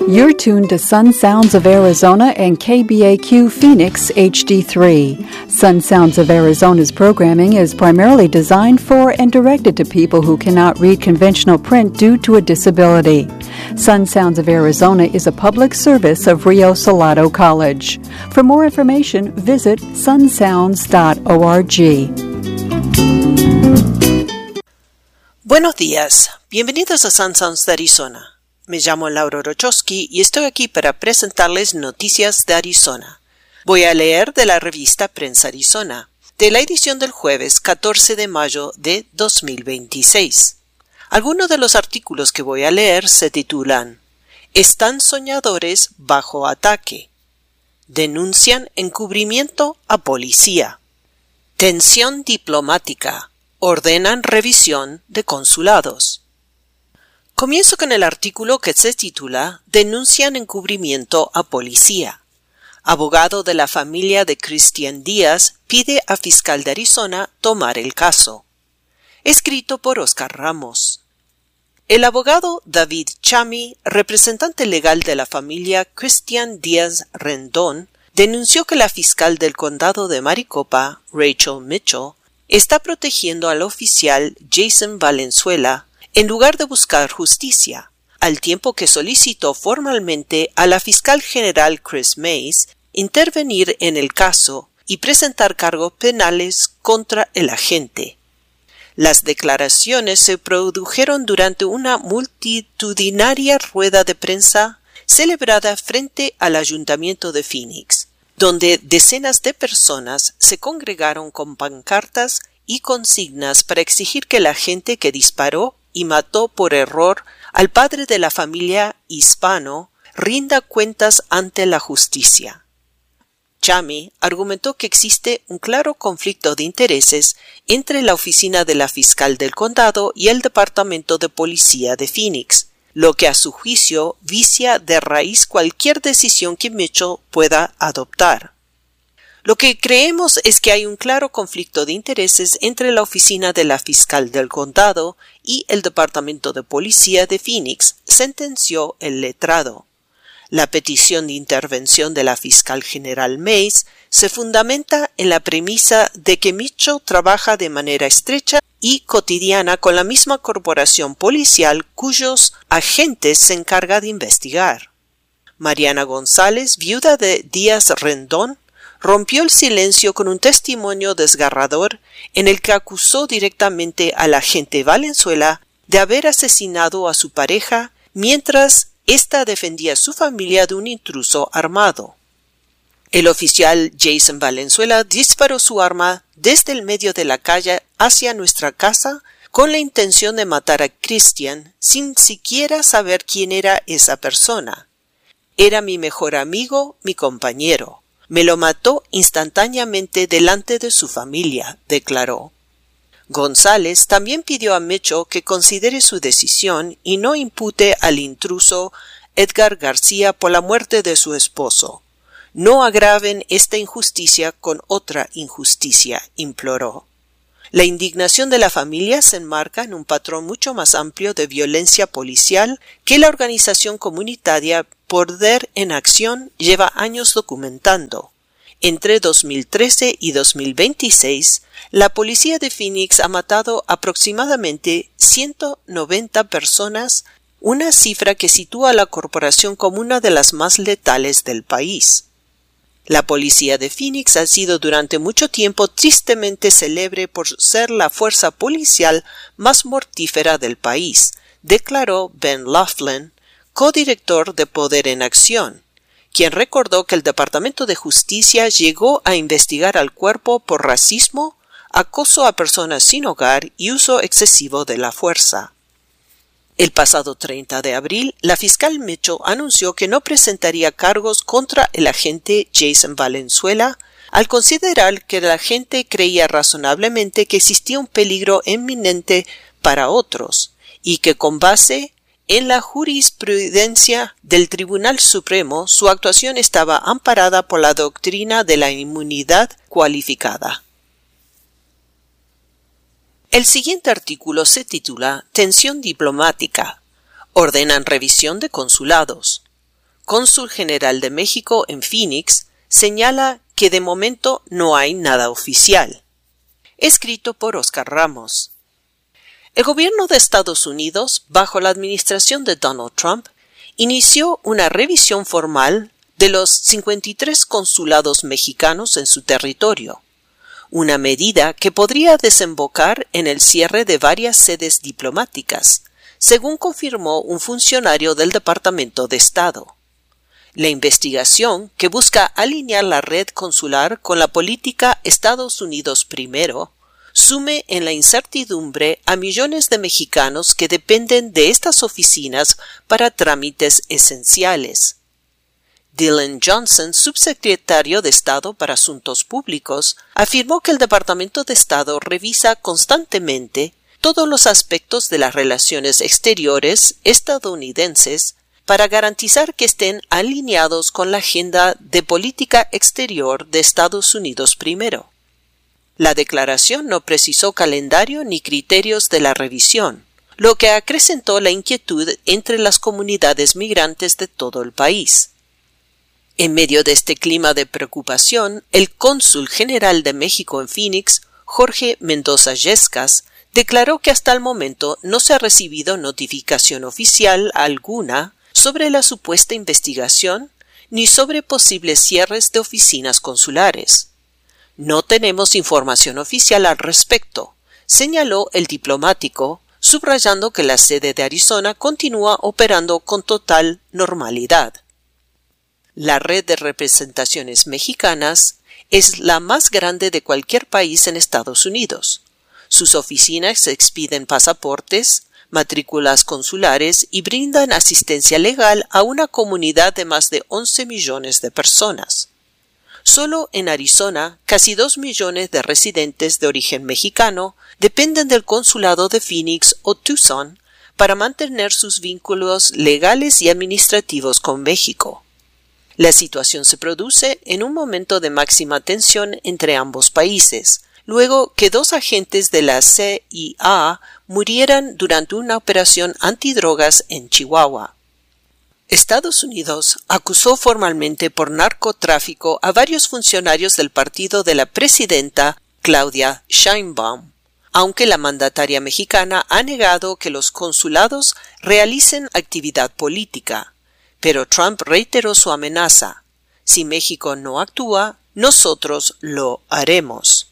You're tuned to Sun Sounds of Arizona and KBAQ Phoenix HD3. Sun Sounds of Arizona's programming is primarily designed for and directed to people who cannot read conventional print due to a disability. Sun Sounds of Arizona is a public service of Rio Salado College. For more information, visit sunsounds.org. Buenos días, bienvenidos a Sun Sounds de Arizona. Me llamo Laura Rochowski y estoy aquí para presentarles noticias de Arizona. Voy a leer de la revista Prensa Arizona, de la edición del jueves 14 de mayo de 2026. Algunos de los artículos que voy a leer se titulan «Están soñadores bajo ataque», «Denuncian encubrimiento a policía», «Tensión diplomática», «Ordenan revisión de consulados». Comienzo con el artículo que se titula «Denuncian encubrimiento a policía». Abogado de la familia de Cristian Díaz pide a fiscal de Arizona tomar el caso. Escrito por Oscar Ramos. El abogado David Chami, representante legal de la familia Cristian Díaz Rendón, denunció que la fiscal del condado de Maricopa, Rachel Mitchell, está protegiendo al oficial Jason Valenzuela en lugar de buscar justicia, al tiempo que solicitó formalmente a la fiscal general Chris Mays intervenir en el caso y presentar cargos penales contra el agente. Las declaraciones se produjeron durante una multitudinaria rueda de prensa celebrada frente al Ayuntamiento de Phoenix, donde decenas de personas se congregaron con pancartas y consignas para exigir que el agente que disparó y mató por error al padre de la familia hispano rinda cuentas ante la justicia. Chami argumentó que existe un claro conflicto de intereses entre la oficina de la fiscal del condado y el departamento de policía de Phoenix, lo que a su juicio vicia de raíz cualquier decisión que Mitchell pueda adoptar. Lo que creemos es que hay un claro conflicto de intereses entre la oficina de la fiscal del condado y el departamento de policía de Phoenix, sentenció el letrado. La petición de intervención de la fiscal general Mays se fundamenta en la premisa de que Mitchell trabaja de manera estrecha y cotidiana con la misma corporación policial cuyos agentes se encarga de investigar. Mariana González, viuda de Díaz Rendón, rompió el silencio con un testimonio desgarrador en el que acusó directamente al agente Valenzuela de haber asesinado a su pareja mientras ésta defendía a su familia de un intruso armado. El oficial Jason Valenzuela disparó su arma desde el medio de la calle hacia nuestra casa con la intención de matar a Cristian sin siquiera saber quién era esa persona. Era mi mejor amigo, mi compañero. Me lo mató instantáneamente delante de su familia, declaró. González también pidió a Mitchell que considere su decisión y no impute al intruso Edgar García por la muerte de su esposo. No agraven esta injusticia con otra injusticia, imploró. La indignación de la familia se enmarca en un patrón mucho más amplio de violencia policial que la organización comunitaria Poder en Acción lleva años documentando. Entre 2013 y 2026, la policía de Phoenix ha matado aproximadamente 190 personas, una cifra que sitúa a la corporación como una de las más letales del país. La policía de Phoenix ha sido durante mucho tiempo tristemente célebre por ser la fuerza policial más mortífera del país, declaró Ben Laughlin, codirector de Poder en Acción, quien recordó que el Departamento de Justicia llegó a investigar al cuerpo por racismo, acoso a personas sin hogar y uso excesivo de la fuerza. El pasado 30 de abril, la fiscal Mitchell anunció que no presentaría cargos contra el agente Jason Valenzuela al considerar que el agente creía razonablemente que existía un peligro inminente para otros y que con base en la jurisprudencia del Tribunal Supremo su actuación estaba amparada por la doctrina de la inmunidad cualificada. El siguiente artículo se titula Tensión diplomática. Ordenan revisión de consulados. cónsul general de México en Phoenix, señala que de momento no hay nada oficial. Escrito por Oscar Ramos. El gobierno de Estados Unidos, bajo la administración de Donald Trump, inició una revisión formal de los 53 consulados mexicanos en su territorio, una medida que podría desembocar en el cierre de varias sedes diplomáticas, según confirmó un funcionario del Departamento de Estado. La investigación, que busca alinear la red consular con la política Estados Unidos primero, sume en la incertidumbre a millones de mexicanos que dependen de estas oficinas para trámites esenciales. Dylan Johnson, subsecretario de Estado para Asuntos Públicos, afirmó que el Departamento de Estado revisa constantemente todos los aspectos de las relaciones exteriores estadounidenses para garantizar que estén alineados con la agenda de política exterior de Estados Unidos primero. La declaración no precisó calendario ni criterios de la revisión, lo que acrecentó la inquietud entre las comunidades migrantes de todo el país. En medio de este clima de preocupación, el cónsul general de México en Phoenix, Jorge Mendoza Yescas, declaró que hasta el momento no se ha recibido notificación oficial alguna sobre la supuesta investigación ni sobre posibles cierres de oficinas consulares. No tenemos información oficial al respecto, señaló el diplomático, subrayando que la sede de Arizona continúa operando con total normalidad. La red de representaciones mexicanas es la más grande de cualquier país en Estados Unidos. Sus oficinas expiden pasaportes, matrículas consulares y brindan asistencia legal a una comunidad de más de 11 millones de personas. Solo en Arizona, casi 2 millones de residentes de origen mexicano dependen del consulado de Phoenix o Tucson para mantener sus vínculos legales y administrativos con México. La situación se produce en un momento de máxima tensión entre ambos países, luego que 2 agentes de la CIA murieran durante una operación antidrogas en Chihuahua. Estados Unidos acusó formalmente por narcotráfico a varios funcionarios del partido de la presidenta Claudia Sheinbaum, aunque la mandataria mexicana ha negado que los consulados realicen actividad política. Pero Trump reiteró su amenaza: si México no actúa, nosotros lo haremos.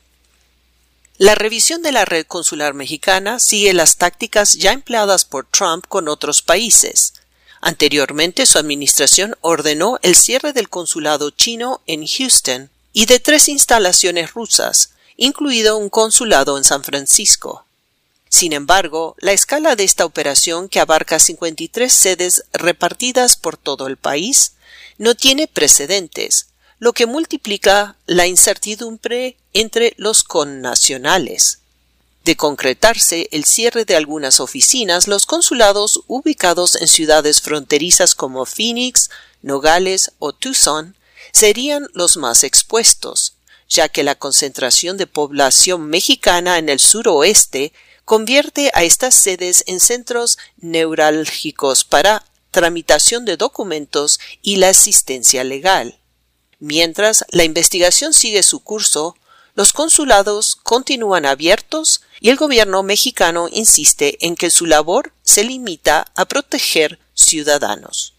La revisión de la red consular mexicana sigue las tácticas ya empleadas por Trump con otros países. Anteriormente, su administración ordenó el cierre del consulado chino en Houston y de 3 instalaciones rusas, incluido un consulado en San Francisco. Sin embargo, la escala de esta operación, que abarca 53 sedes repartidas por todo el país, no tiene precedentes, lo que multiplica la incertidumbre entre los connacionales. De concretarse el cierre de algunas oficinas, los consulados ubicados en ciudades fronterizas como Phoenix, Nogales o Tucson serían los más expuestos, ya que la concentración de población mexicana en el suroeste convierte a estas sedes en centros neurálgicos para tramitación de documentos y la asistencia legal. Mientras la investigación sigue su curso, los consulados continúan abiertos y el gobierno mexicano insiste en que su labor se limita a proteger ciudadanos.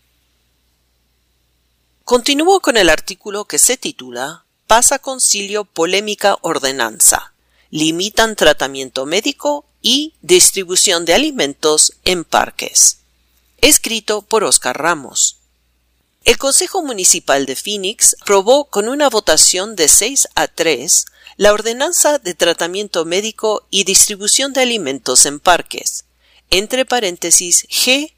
Continúo con el artículo que se titula Pasa Concilio Polémica Ordenanza. Limitan tratamiento médico y distribución de alimentos en parques. Escrito por Oscar Ramos. El Consejo Municipal de Phoenix aprobó con una votación de 6-3 la Ordenanza de Tratamiento Médico y Distribución de Alimentos en Parques, entre paréntesis G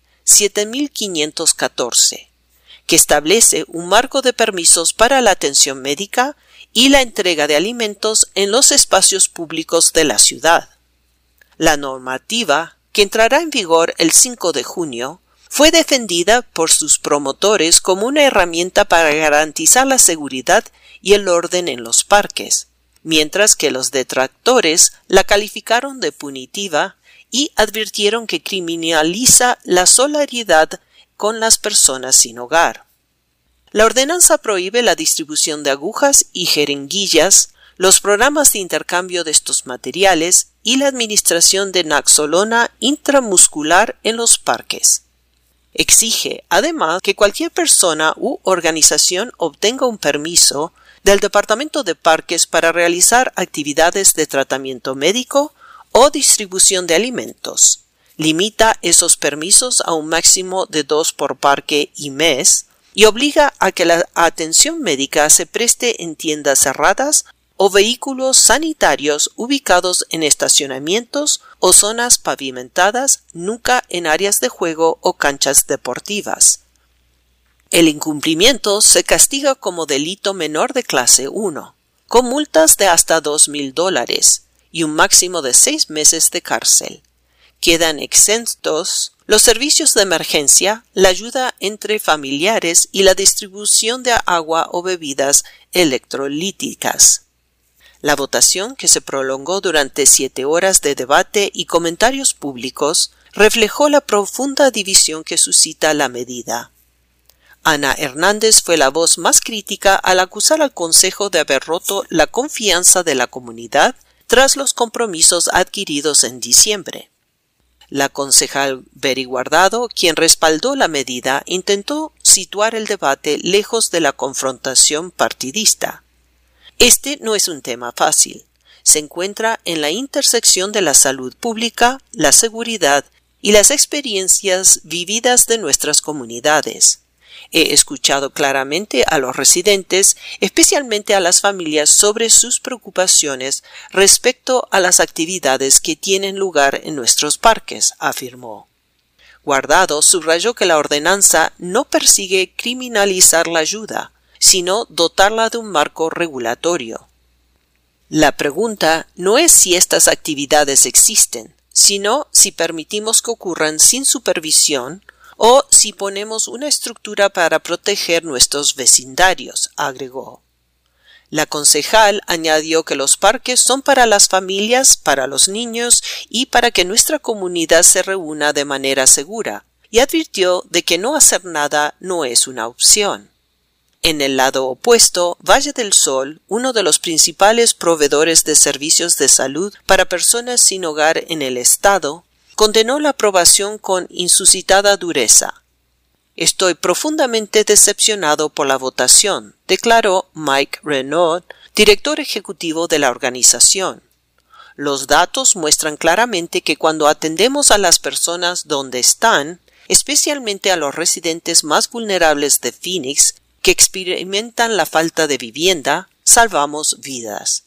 7514, que establece un marco de permisos para la atención médica y la entrega de alimentos en los espacios públicos de la ciudad. La normativa, que entrará en vigor el 5 de junio, fue defendida por sus promotores como una herramienta para garantizar la seguridad y el orden en los parques, mientras que los detractores la calificaron de punitiva y advirtieron que criminaliza la solidaridad con las personas sin hogar. La ordenanza prohíbe la distribución de agujas y jeringuillas, los programas de intercambio de estos materiales y la administración de naxolona intramuscular en los parques. Exige, además, que cualquier persona u organización obtenga un permiso del Departamento de Parques para realizar actividades de tratamiento médico o distribución de alimentos. Limita esos permisos a un máximo de 2 por parque y mes y obliga a que la atención médica se preste en tiendas cerradas o vehículos sanitarios ubicados en estacionamientos o zonas pavimentadas, nunca en áreas de juego o canchas deportivas. El incumplimiento se castiga como delito menor de clase 1, con multas de hasta $2,000 y un máximo de 6 meses de cárcel. Quedan exentos los servicios de emergencia, la ayuda entre familiares y la distribución de agua o bebidas electrolíticas. La votación, que se prolongó durante 7 horas de debate y comentarios públicos, reflejó la profunda división que suscita la medida. Ana Hernández fue la voz más crítica al acusar al Consejo de haber roto la confianza de la comunidad tras los compromisos adquiridos en diciembre. La concejal Betty Guardado, quien respaldó la medida, intentó situar el debate lejos de la confrontación partidista. Este no es un tema fácil. Se encuentra en la intersección de la salud pública, la seguridad y las experiencias vividas de nuestras comunidades. He escuchado claramente a los residentes, especialmente a las familias, sobre sus preocupaciones respecto a las actividades que tienen lugar en nuestros parques, afirmó. Guardado subrayó que la ordenanza no persigue criminalizar la ayuda, sino dotarla de un marco regulatorio. La pregunta no es si estas actividades existen, sino si permitimos que ocurran sin supervisión o si ponemos una estructura para proteger nuestros vecindarios, agregó. La concejal añadió que los parques son para las familias, para los niños y para que nuestra comunidad se reúna de manera segura, y advirtió de que no hacer nada no es una opción. En el lado opuesto, Valle del Sol, uno de los principales proveedores de servicios de salud para personas sin hogar en el estado, condenó la aprobación con inusitada dureza. Estoy profundamente decepcionado por la votación, declaró Mike Renaud, director ejecutivo de la organización. Los datos muestran claramente que cuando atendemos a las personas donde están, especialmente a los residentes más vulnerables de Phoenix, que experimentan la falta de vivienda, salvamos vidas.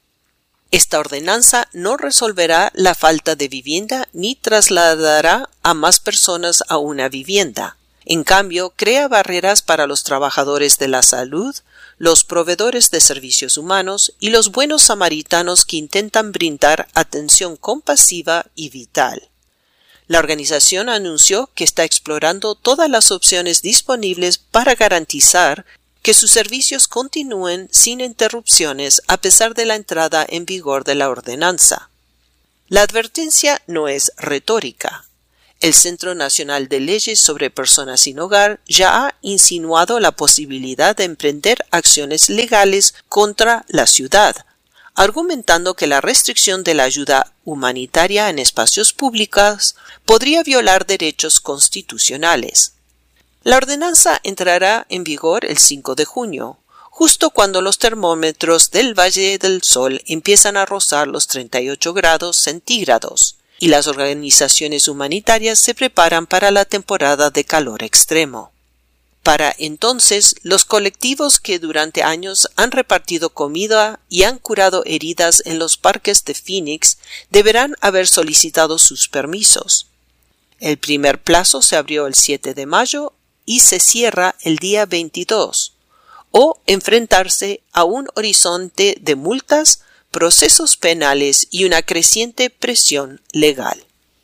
Esta ordenanza no resolverá la falta de vivienda ni trasladará a más personas a una vivienda. En cambio, crea barreras para los trabajadores de la salud, los proveedores de servicios humanos y los buenos samaritanos que intentan brindar atención compasiva y vital. La organización anunció que está explorando todas las opciones disponibles para garantizar que sus servicios continúen sin interrupciones a pesar de la entrada en vigor de la ordenanza. La advertencia no es retórica. El Centro Nacional de Leyes sobre Personas sin Hogar ya ha insinuado la posibilidad de emprender acciones legales contra la ciudad, argumentando que la restricción de la ayuda humanitaria en espacios públicos podría violar derechos constitucionales. La ordenanza entrará en vigor el 5 de junio, justo cuando los termómetros del Valle del Sol empiezan a rozar los 38 grados centígrados, y las organizaciones humanitarias se preparan para la temporada de calor extremo. Para entonces, los colectivos que durante años han repartido comida y han curado heridas en los parques de Phoenix deberán haber solicitado sus permisos. El primer plazo se abrió el 7 de mayo y se cierra el día 22, o enfrentarse a un horizonte de multas, procesos penales y una creciente presión legal.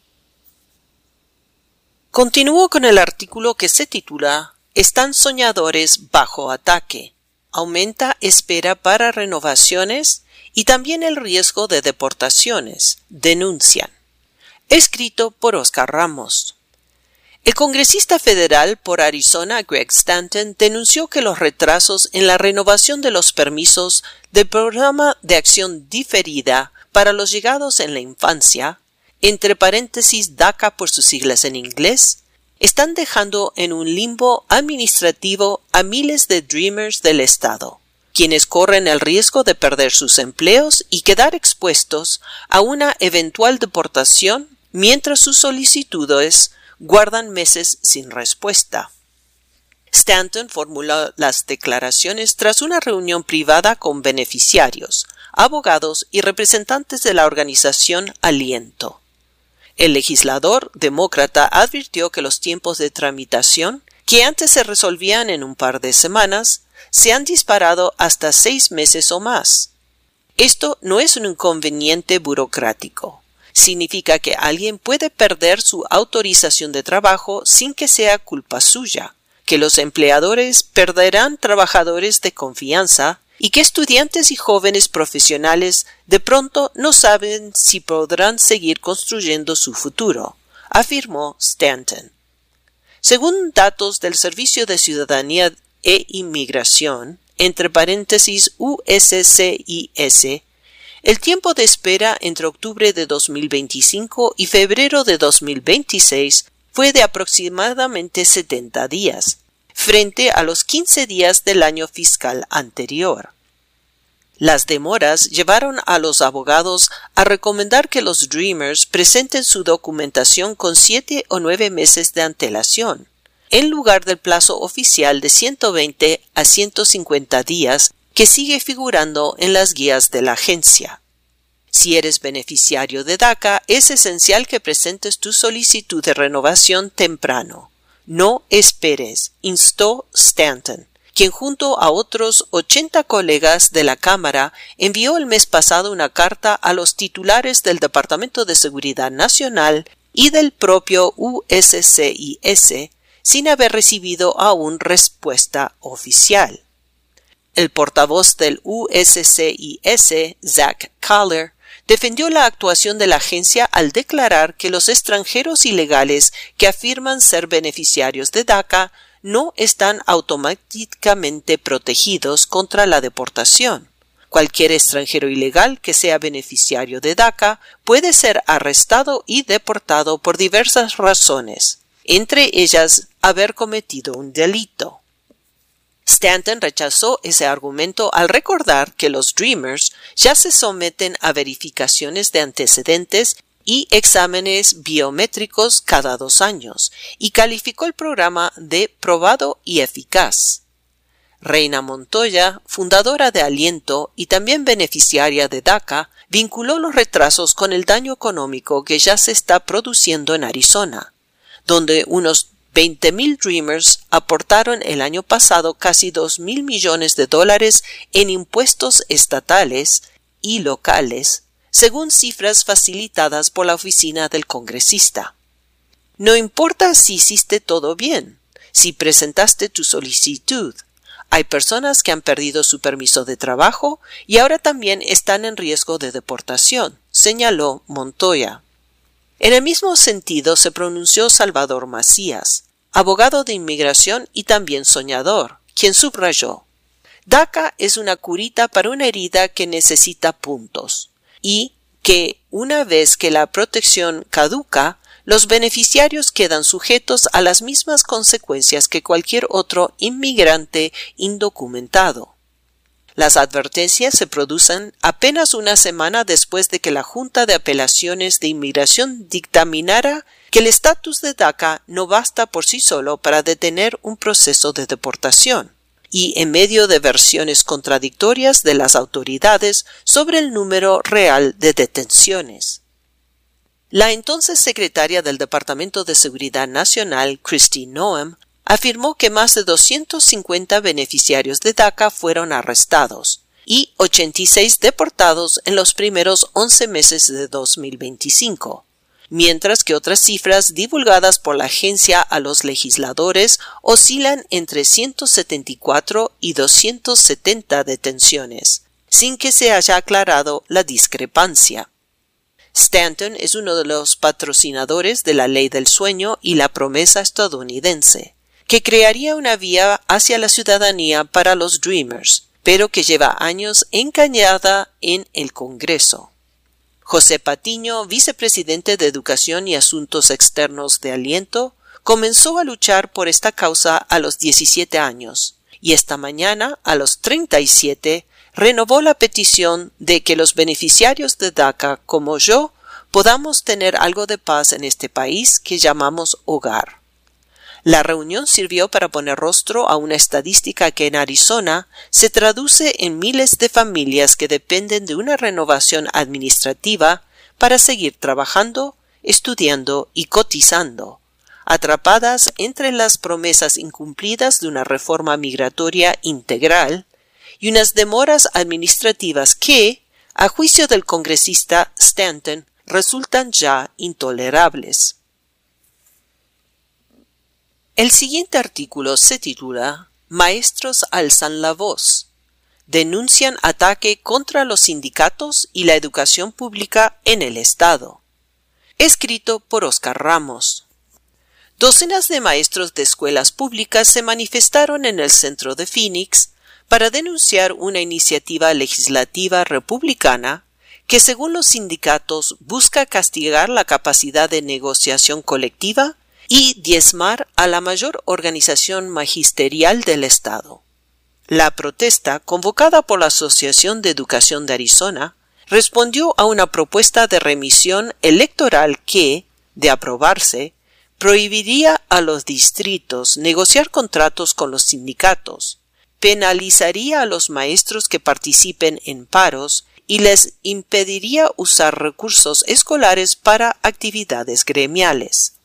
Continúo con el artículo que se titula «Están soñadores bajo ataque. Aumenta espera para renovaciones y también el riesgo de deportaciones. Denuncian». Escrito por Oscar Ramos. El congresista federal por Arizona, Greg Stanton, denunció que los retrasos en la renovación de los permisos del Programa de Acción Diferida para los Llegados en la Infancia, entre paréntesis DACA por sus siglas en inglés, están dejando en un limbo administrativo a miles de Dreamers del estado, quienes corren el riesgo de perder sus empleos y quedar expuestos a una eventual deportación mientras sus solicitudes guardan meses sin respuesta. Stanton formuló las declaraciones tras una reunión privada con beneficiarios, abogados y representantes de la organización Aliento. El legislador demócrata advirtió que los tiempos de tramitación, que antes se resolvían en un par de semanas, se han disparado hasta 6 meses o más. Esto no es un inconveniente burocrático. Significa que alguien puede perder su autorización de trabajo sin que sea culpa suya, que los empleadores perderán trabajadores de confianza y que estudiantes y jóvenes profesionales de pronto no saben si podrán seguir construyendo su futuro, afirmó Stanton. Según datos del Servicio de Ciudadanía e Inmigración, entre paréntesis USCIS, el tiempo de espera entre octubre de 2025 y febrero de 2026 fue de aproximadamente 70 días, frente a los 15 días del año fiscal anterior. Las demoras llevaron a los abogados a recomendar que los Dreamers presenten su documentación con 7 o 9 meses de antelación, en lugar del plazo oficial de 120 a 150 días que sigue figurando en las guías de la agencia. Si eres beneficiario de DACA, es esencial que presentes tu solicitud de renovación temprano. No esperes, instó Stanton, quien junto a otros 80 colegas de la Cámara envió el mes pasado una carta a los titulares del Departamento de Seguridad Nacional y del propio USCIS sin haber recibido aún respuesta oficial. El portavoz del USCIS, Zach Kahler, defendió la actuación de la agencia al declarar que los extranjeros ilegales que afirman ser beneficiarios de DACA no están automáticamente protegidos contra la deportación. Cualquier extranjero ilegal que sea beneficiario de DACA puede ser arrestado y deportado por diversas razones, entre ellas haber cometido un delito. Stanton rechazó ese argumento al recordar que los Dreamers ya se someten a verificaciones de antecedentes y exámenes biométricos cada 2 años y calificó el programa de probado y eficaz. Reina Montoya, fundadora de Aliento y también beneficiaria de DACA, vinculó los retrasos con el daño económico que ya se está produciendo en Arizona, donde unos 20,000 Dreamers aportaron el año pasado casi $2,000 millones en impuestos estatales y locales, según cifras facilitadas por la oficina del congresista. No importa si hiciste todo bien, si presentaste tu solicitud. Hay personas que han perdido su permiso de trabajo y ahora también están en riesgo de deportación, señaló Montoya. En el mismo sentido se pronunció Salvador Macías, abogado de inmigración y también soñador, quien subrayó: DACA es una curita para una herida que necesita puntos, y que, una vez que la protección caduca, los beneficiarios quedan sujetos a las mismas consecuencias que cualquier otro inmigrante indocumentado. Las advertencias se producen apenas una semana después de que la Junta de Apelaciones de Inmigración dictaminara que el estatus de DACA no basta por sí solo para detener un proceso de deportación, y en medio de versiones contradictorias de las autoridades sobre el número real de detenciones. La entonces secretaria del Departamento de Seguridad Nacional, Kristi Noem, afirmó que más de 250 beneficiarios de DACA fueron arrestados y 86 deportados en los primeros 11 meses de 2025, mientras que otras cifras divulgadas por la agencia a los legisladores oscilan entre 174 y 270 detenciones, sin que se haya aclarado la discrepancia. Stanton es uno de los patrocinadores de la Ley del Sueño y la Promesa estadounidense, que crearía una vía hacia la ciudadanía para los Dreamers, pero que lleva años encañada en el Congreso. José Patiño, vicepresidente de Educación y Asuntos Externos de Aliento, comenzó a luchar por esta causa a los 17 años, y esta mañana, a los 37, renovó la petición de que los beneficiarios de DACA, como yo, podamos tener algo de paz en este país que llamamos hogar. La reunión sirvió para poner rostro a una estadística que en Arizona se traduce en miles de familias que dependen de una renovación administrativa para seguir trabajando, estudiando y cotizando, atrapadas entre las promesas incumplidas de una reforma migratoria integral y unas demoras administrativas que, a juicio del congresista Stanton, resultan ya intolerables. El siguiente artículo se titula Maestros alzan la voz. Denuncian ataque contra los sindicatos y la educación pública en el Estado. Escrito por Oscar Ramos. Docenas de maestros de escuelas públicas se manifestaron en el centro de Phoenix para denunciar una iniciativa legislativa republicana que, según los sindicatos, busca castigar la capacidad de negociación colectiva y diezmar a la mayor organización magisterial del Estado. La protesta, convocada por la Asociación de Educación de Arizona, respondió a una propuesta de remisión electoral que, de aprobarse, prohibiría a los distritos negociar contratos con los sindicatos, penalizaría a los maestros que participen en paros y les impediría usar recursos escolares para actividades gremiales.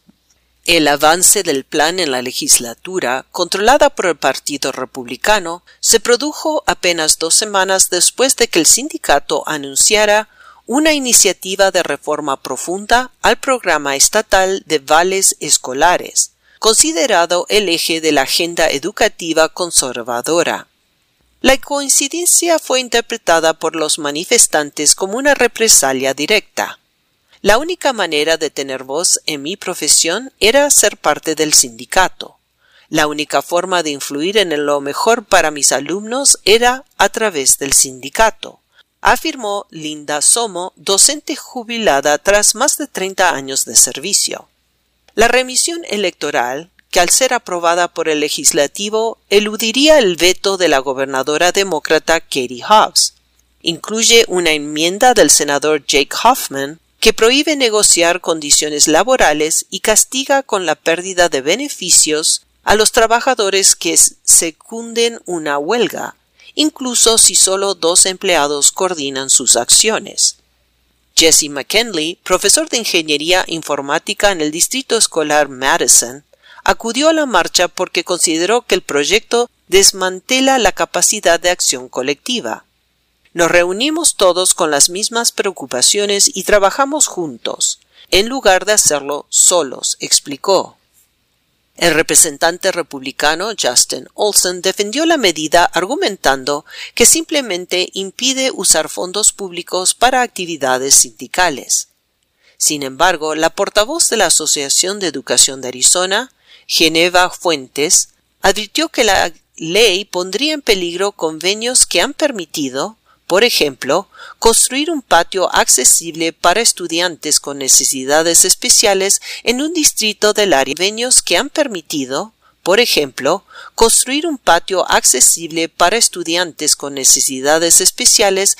El avance del plan en la legislatura, controlada por el Partido Republicano, se produjo apenas 2 semanas después de que el sindicato anunciara una iniciativa de reforma profunda al programa estatal de vales escolares, considerado el eje de la agenda educativa conservadora. La coincidencia fue interpretada por los manifestantes como una represalia directa. La única manera de tener voz en mi profesión era ser parte del sindicato. La única forma de influir en lo mejor para mis alumnos era a través del sindicato, afirmó Linda Somo, docente jubilada tras más de 30 años de servicio. La remisión electoral, que al ser aprobada por el legislativo eludiría el veto de la gobernadora demócrata Katie Hobbs, incluye una enmienda del senador Jake Hoffman que prohíbe negociar condiciones laborales y castiga con la pérdida de beneficios a los trabajadores que secunden una huelga, incluso si solo 2 empleados coordinan sus acciones. Jesse McKinley, profesor de Ingeniería Informática en el Distrito Escolar Madison, acudió a la marcha porque consideró que el proyecto desmantela la capacidad de acción colectiva. Nos reunimos todos con las mismas preocupaciones y trabajamos juntos, en lugar de hacerlo solos, explicó. El representante republicano Justin Olson defendió la medida argumentando que simplemente impide usar fondos públicos para actividades sindicales. Sin embargo, la portavoz de la Asociación de Educación de Arizona, Geneva Fuentes, advirtió que la ley pondría en peligro convenios que han permitido, por ejemplo, construir un patio accesible para estudiantes con necesidades especiales en un distrito del área. Convenios que han permitido, por ejemplo, construir un patio accesible para estudiantes con necesidades especiales